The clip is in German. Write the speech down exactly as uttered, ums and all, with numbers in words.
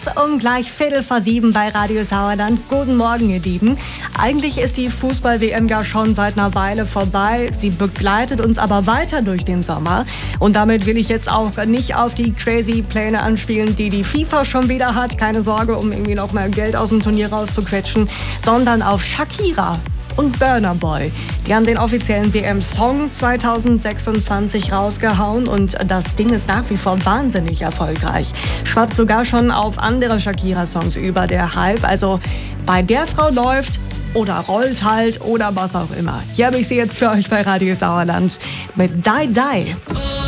Um gleich Viertel vor sieben bei Radio Sauerland. Guten Morgen, ihr Lieben. Eigentlich ist die Fußball-W M ja schon seit einer Weile vorbei. Sie begleitet uns aber weiter durch den Sommer. Und damit will ich jetzt auch nicht auf die crazy Pläne anspielen, die die FIFA schon wieder hat. Keine Sorge, um irgendwie noch mehr Geld aus dem Turnier rauszuquetschen. Sondern auf Shakira und Burna Boy. Die haben den offiziellen W M-Song zweitausendsechsundzwanzig rausgehauen und das Ding ist nach wie vor wahnsinnig erfolgreich. Schwappt sogar schon auf andere Shakira-Songs über, der Hype. Also bei der Frau läuft oder rollt halt oder was auch immer. Hier habe ich sie jetzt für euch bei Radio Sauerland mit Die Die.